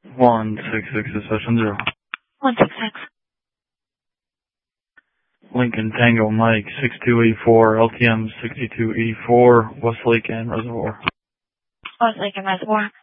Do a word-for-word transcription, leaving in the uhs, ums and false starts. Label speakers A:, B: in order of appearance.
A: one six six is session zero.
B: one six six.
A: Lincoln Tango Mike six two eight four, L T M sixty-two eighty-four, Westlake and Reservoir.
B: Westlake and Reservoir.